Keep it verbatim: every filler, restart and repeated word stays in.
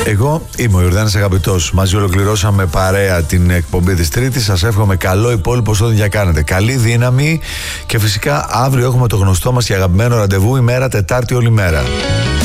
Εγώ είμαι ο Ιορδάνης Αγαπητός. Μαζί ολοκληρώσαμε παρέα την εκπομπή της Τρίτης. Σας εύχομαι καλό υπόλοιπο στο ό,τι διακάνετε. Καλή δύναμη και φυσικά αύριο έχουμε το γνωστό μας και αγαπημένο ραντεβού, ημέρα Τετάρτη όλη μέρα.